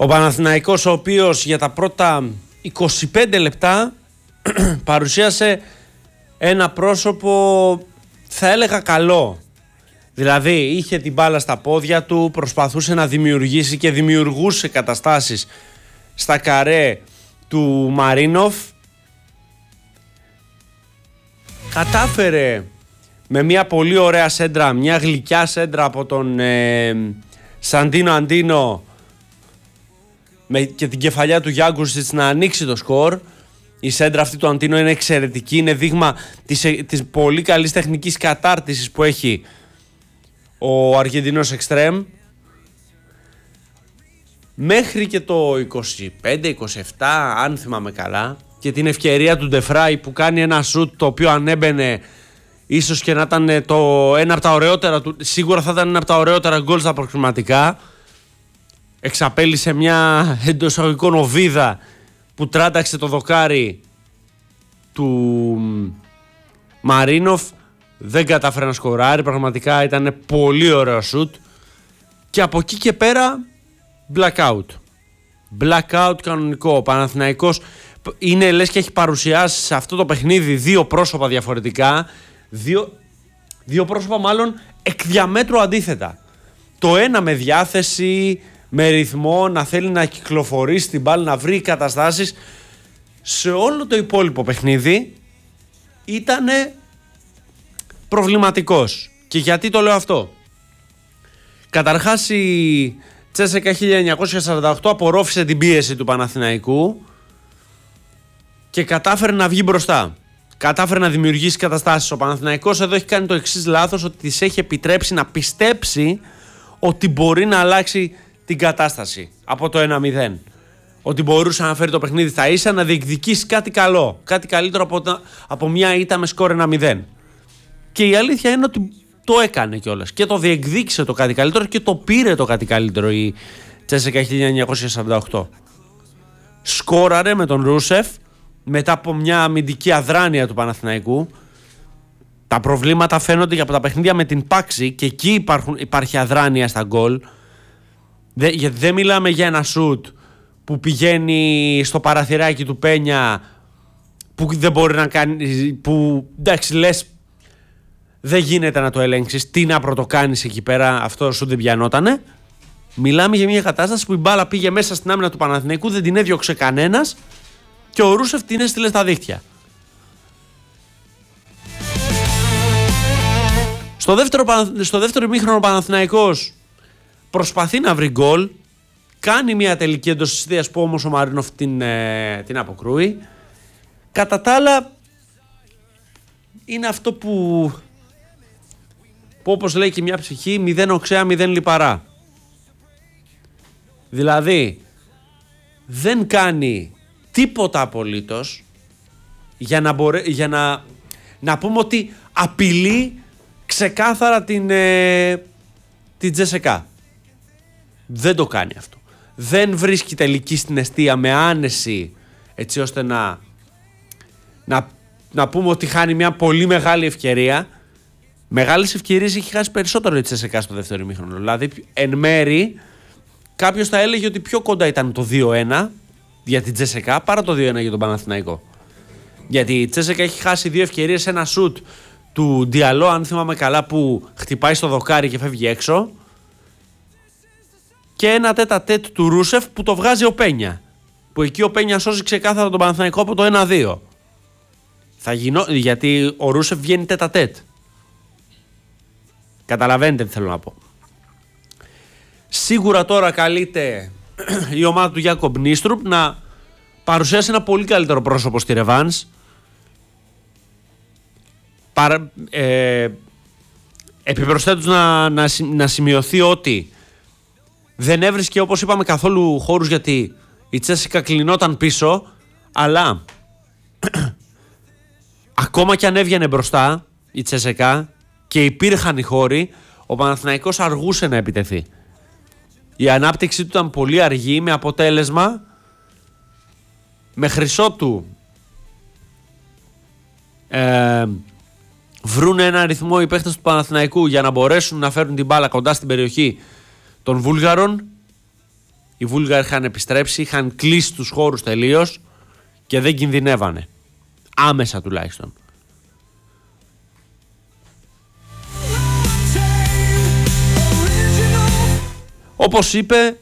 Ο Παναθηναϊκός, ο οποίος για τα πρώτα 25 λεπτά παρουσίασε ένα πρόσωπο, θα έλεγα, καλό. Δηλαδή είχε την μπάλα στα πόδια του, προσπαθούσε να δημιουργήσει και δημιουργούσε καταστάσεις στα καρέ του Μαρίνοφ. Κατάφερε με μια πολύ ωραία σέντρα, μια γλυκιά σέντρα από τον Σαντίνο Αντίνο και την κεφαλιά του Γιάγκουσιτς να ανοίξει το σκορ. Η σέντρα αυτή του Αντίνο είναι εξαιρετική, είναι δείγμα της πολύ καλής τεχνικής κατάρτισης που έχει ο Αργεντινός εξτρέμ. Μέχρι και το 25-27, αν θυμάμαι καλά, και την ευκαιρία του Ντεφράι που κάνει ένα σουτ το οποίο αν έμπαινε ίσως και να ήταν ένα από τα ωραιότερα του, σίγουρα θα ήταν ένα από τα ωραιότερα γκολ στα προκριματικά. Εξαπέλυσε μια εντός εισαγωγικών οβίδα που τράταξε το δοκάρι του Μαρίνοφ. Δεν κατάφερε να σκοράρει, πραγματικά ήταν πολύ ωραίο σουτ. Και από εκεί και πέρα blackout κανονικό. Ο Παναθηναϊκός είναι λες και έχει παρουσιάσει σε αυτό το παιχνίδι δύο πρόσωπα διαφορετικά, δύο πρόσωπα μάλλον εκ διαμέτρου αντίθετα. Το ένα με διάθεση, με ρυθμό, να θέλει να κυκλοφορήσει την μπάλα, να βρει καταστάσεις. Σε όλο το υπόλοιπο παιχνίδι ήταν προβληματικός. Και γιατί το λέω αυτό? Καταρχάς η Τσέσεκα 1948 απορρόφησε την πίεση του Παναθηναϊκού και κατάφερε να βγει μπροστά. Κατάφερε να δημιουργήσει καταστάσεις. Ο Παναθηναϊκός εδώ έχει κάνει το εξής λάθος, ότι της έχει επιτρέψει να πιστέψει ότι μπορεί να αλλάξει την κατάσταση από το 1-0. Ότι μπορούσε να φέρει το παιχνίδι στα ίσα, να διεκδικήσει κάτι καλό. Κάτι καλύτερο από μια ήττα με σκόρ 1-0. Και η αλήθεια είναι ότι το έκανε κιόλας. Και το διεκδίκησε το κάτι καλύτερο και το πήρε το κάτι καλύτερο η Τσέσεκα 1948. Σκόραρε με τον Ρούσεφ μετά από μια αμυντική αδράνεια του Παναθηναϊκού. Τα προβλήματα φαίνονται και από τα παιχνίδια με την Πάξη και εκεί υπάρχει αδράνεια στα γκολ. Γιατί δεν μιλάμε για ένα σουτ που πηγαίνει στο παραθυράκι του Πένια που δεν μπορεί να κάνει, που εντάξει λες δεν γίνεται να το ελέγξεις, τι να πρωτοκάνεις εκεί πέρα, αυτό σου δεν πιανότανε. Μιλάμε για μια κατάσταση που η μπάλα πήγε μέσα στην άμυνα του Παναθηναϊκού, δεν την έδιωξε κανένας και ο Ρούσεφ την έστειλε στα δίχτυα. Στο δεύτερο ημίχρονο ο Παναθηναϊκός προσπαθεί να βρει γκολ, κάνει μια τελική εντός της θητείας που όμως ο Μαρίνοφ την αποκρούει. Κατά τα άλλα είναι αυτό που όπως λέει και μια ψυχή, 0 οξέα 0 λιπαρά. Δηλαδή δεν κάνει τίποτα απολύτως για να πούμε ότι απειλεί ξεκάθαρα την Τζεσεκά. Δεν το κάνει αυτό. Δεν βρίσκει τελική στην εστία με άνεση, έτσι ώστε να πούμε ότι χάνει μια πολύ μεγάλη ευκαιρία. Μεγάλες ευκαιρίες έχει χάσει περισσότερο η Τσέσεκα στο δεύτερο ημίχρονο. Δηλαδή, εν μέρη, κάποιος θα έλεγε ότι πιο κοντά ήταν το 2-1 για την Τσέσεκα παρά το 2-1 για τον Παναθηναϊκό. Γιατί η Τσέσεκα έχει χάσει δύο ευκαιρίες, ένα σουτ του Διαλό, αν θυμάμαι καλά, που χτυπάει στο δοκάρι και φεύγει έξω, και ένα τέτα-τέτ του Ρούσεφ που το βγάζει ο Πένια. Που εκεί ο Πένια σώζει ξεκάθαρα τον Παναθηναϊκό από το 1-2. Γιατί ο Ρούσεφ βγαίνει τέτα-τέτ. Καταλαβαίνετε τι θέλω να πω. Σίγουρα τώρα καλείται η ομάδα του Γιάκομπ Νίστρουπ να παρουσιάσει ένα πολύ καλύτερο πρόσωπο στη ρεβάνς. Επιπροσθέτως να σημειωθεί ότι δεν έβρισκε, όπως είπαμε, καθόλου χώρους, γιατί η Τσέσικα κλεινόταν πίσω, αλλά ακόμα και αν έβγαινε μπροστά η Τσέσικα και υπήρχαν οι χώροι, ο Παναθηναϊκός αργούσε να επιτεθεί. Η ανάπτυξη του ήταν πολύ αργή, με αποτέλεσμα μέχρι ότου βρουν ένα ρυθμό οι παίχτες του Παναθηναϊκού για να μπορέσουν να φέρουν την μπάλα κοντά στην περιοχή των Βούλγαρων, οι Βούλγαροι είχαν επιστρέψει, είχαν κλείσει τους χώρους τελείως και δεν κινδυνεύανε. Άμεσα τουλάχιστον. Όπως είπε,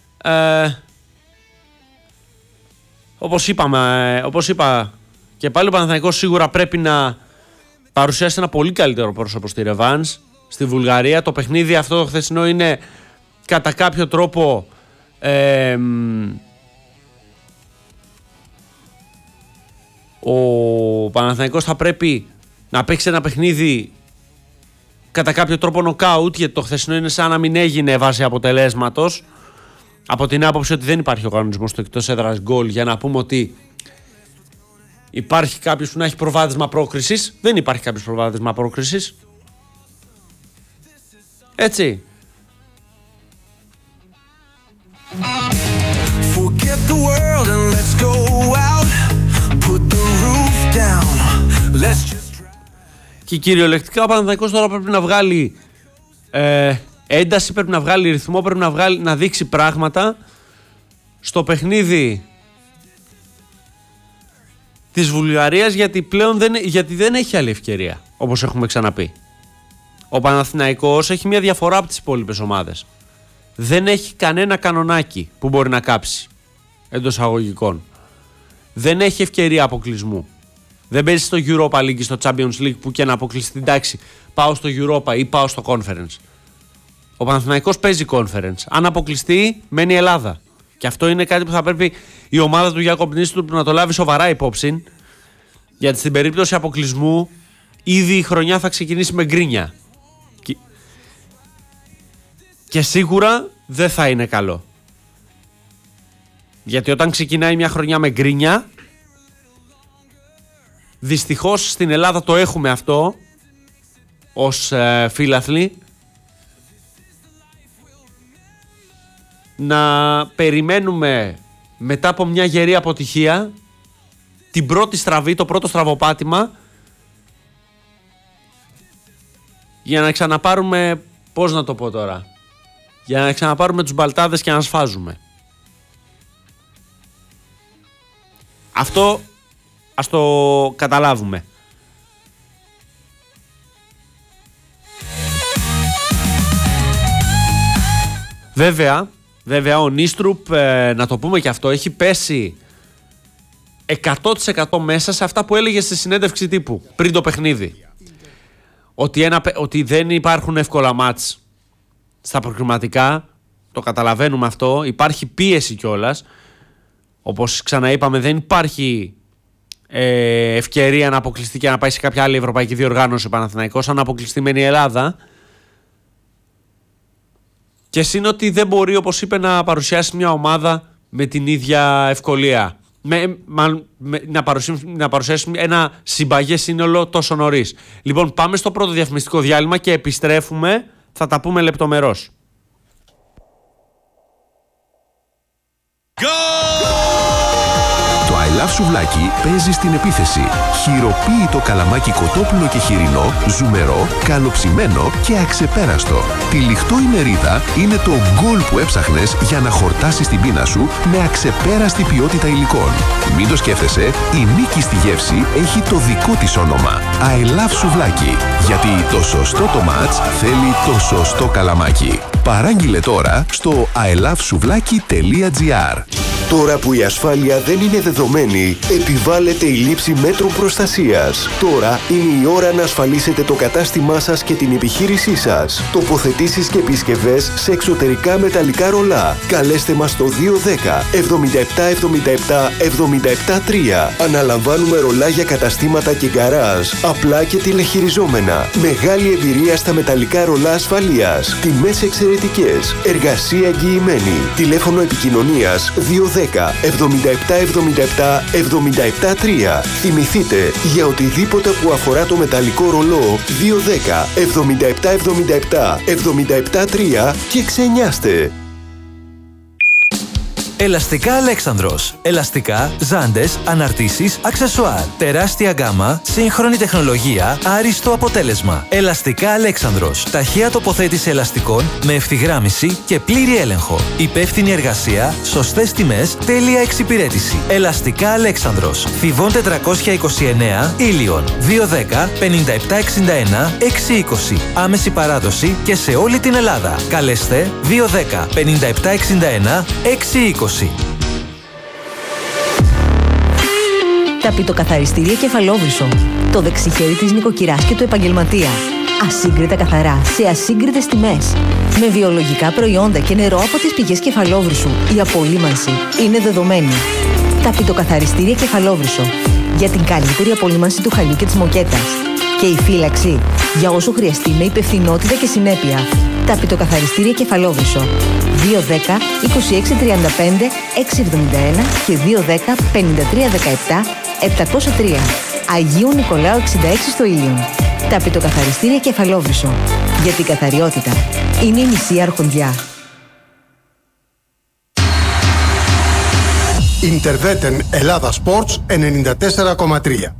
όπως είπα και πάλι, ο Παναθηναϊκός σίγουρα πρέπει να παρουσιάσει ένα πολύ καλύτερο πρόσωπο στη ρεβάνς στη Βουλγαρία. Το παιχνίδι αυτό το χθεσινό είναι κατά κάποιο τρόπο ο Παναθηναϊκός θα πρέπει να παίξει ένα παιχνίδι κατά κάποιο τρόπο νοκάουτ, γιατί το χθεσινό είναι σαν να μην έγινε βάσει αποτελέσματος, από την άποψη ότι δεν υπάρχει ο κανονισμός του εκτός έδρας γκολ για να πούμε ότι υπάρχει κάποιος που να έχει προβάδισμα πρόκρισης. Δεν υπάρχει κάποιος προβάδισμα πρόκρισης. Έτσι. Forget the world and let's go out. Put the roof down. Let's just... Και κυριολεκτικά ο Παναθηναϊκός τώρα πρέπει να βγάλει ένταση, πρέπει να βγάλει ρυθμό, πρέπει να δείξει πράγματα στο παιχνίδι της Βουλγαρίας, γιατί πλέον δεν έχει άλλη ευκαιρία, όπως έχουμε ξαναπεί. Ο Παναθηναϊκός έχει μια διαφορά από τις υπόλοιπες ομάδες. Δεν έχει κανένα κανονάκι που μπορεί να κάψει εντός αγωγικών. Δεν έχει ευκαιρία αποκλεισμού. Δεν παίζει στο Europa League, στο Champions League που και να αποκλειστεί, εντάξει, πάω στο Europa ή πάω στο Conference. Ο Παναθηναϊκός παίζει Conference. Αν αποκλειστεί, μένει Ελλάδα. Και αυτό είναι κάτι που θα πρέπει η ομάδα του Γιάκοπ Νίστρουπ να το λάβει σοβαρά υπόψη. Γιατί στην περίπτωση αποκλεισμού, ήδη η χρονιά θα ξεκινήσει με γκρίνια. Και σίγουρα δεν θα είναι καλό. Γιατί όταν ξεκινάει μια χρονιά με γκρίνια, δυστυχώς στην Ελλάδα το έχουμε αυτό ως φίλαθλοι, να περιμένουμε μετά από μια γερή αποτυχία την πρώτη στραβή, το πρώτο στραβοπάτημα, για να ξαναπάρουμε, πώς να το πω τώρα, για να ξαναπάρουμε τους μπαλτάδες και να σφάζουμε. Αυτό ας το καταλάβουμε. Βέβαια ο Νίστρουπ, να το πούμε και αυτό, έχει πέσει 100% μέσα σε αυτά που έλεγε στη συνέντευξη τύπου πριν το παιχνίδι. Ότι δεν υπάρχουν εύκολα μάτς στα προκριματικά, το καταλαβαίνουμε αυτό, υπάρχει πίεση κιόλας. Όπως ξαναείπαμε, δεν υπάρχει ευκαιρία να αποκλειστεί και να πάει σε κάποια άλλη ευρωπαϊκή διοργάνωση ο Παναθηναϊκός. Αν αποκλειστεί μένει η Ελλάδα. Και συν ότι δεν μπορεί, όπως είπε, να παρουσιάσει μια ομάδα με την ίδια ευκολία. Να παρουσιάσει ένα συμπαγές σύνολο τόσο νωρίς. Λοιπόν, πάμε στο πρώτο διαφημιστικό διάλειμμα και επιστρέφουμε. Θα τα πούμε λεπτομερώς. Το I Love Σουβλάκι παίζει στην επίθεση. Χειροποίητο καλαμάκι κοτόπουλο και χοιρινό, ζουμερό, καλοψημένο και αξεπέραστο. Τυλιχτό η μερίδα είναι το γκολ που έψαχνες για να χορτάσεις την πείνα σου με αξεπέραστη ποιότητα υλικών. Μην το σκέφτεσαι, η νίκη στη γεύση έχει το δικό της όνομα. I Love Σουβλάκι. Γιατί το σωστό το μάτς θέλει το σωστό καλαμάκι. Παράγγειλε τώρα στο ilovesuvlaki.gr. Τώρα που η ασφάλεια δεν είναι δεδομένη, επιβάλλεται η λήψη μέτρων προστασίας. Τώρα είναι η ώρα να ασφαλίσετε το κατάστημά σας και την επιχείρησή σας. Τοποθετήσεις και επισκευές σε εξωτερικά μεταλλικά ρολά. Καλέστε μας στο 210 7777 773. Αναλαμβάνουμε ρολά για καταστήματα και γκαράζ, απλά και τηλεχειριζόμενα. Μεγάλη εμπειρία στα μεταλλικά ρολά ασφαλείας. Τιμές εξαιρετικές. Εργασία εγγυημένη. Τηλέφωνο επικοινωνίας 210 7777 773. Θυμηθείτε, για οτιδήποτε που αφορά το μεταλλικό ρολό 210 7777 773 και ξενιάστε. Ελαστικά Αλέξανδρος. Ελαστικά, ζάντες, αναρτήσεις, αξεσουάρ. Τεράστια γκάμα, σύγχρονη τεχνολογία, άριστο αποτέλεσμα. Ελαστικά Αλέξανδρος. Ταχεία τοποθέτηση ελαστικών με ευθυγράμμιση και πλήρη έλεγχο. Υπεύθυνη εργασία, σωστές τιμές, τέλεια εξυπηρέτηση. Ελαστικά Αλέξανδρος. Θηβών 429, Ήλιον. 210 5761 620. Άμεση παράδοση και σε όλη την Ελλάδα. Καλέστε 210 5761 620. Ταπητοκαθαριστήρια Κεφαλόβρυσο. Το δεξιχέρι της νοικοκυράς και του επαγγελματία. Ασύγκριτα καθαρά, σε ασύγκριτες τιμές. Με βιολογικά προϊόντα και νερό από τις πηγές Κεφαλόβρυσου. Η απολύμανση είναι δεδομένη. Ταπητοκαθαριστήρια Κεφαλόβρυσο. Για την καλύτερη απολύμανση του χαλιού και της μοκέτας. Και η φύλαξη για όσο χρειαστεί με υπευθυνότητα και συνέπεια. Ταπητοκαθαριστήρια Κεφαλόβρυσο. 210 2635 671 και 210 5317 703. Αγίου Νικολάου 66 στο Ήλιον. Ταπητοκαθαριστήρια Κεφαλόβρυσο. Γιατί η καθαριότητα είναι η μισή αρχοντιά. Interveten Ελλάδα Sports 94,3.